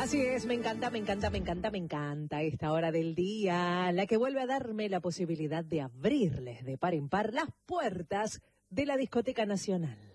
Así es, me encanta esta hora del día, la que vuelve a darme la posibilidad de abrirles de par en par las puertas de la Discoteca Nacional.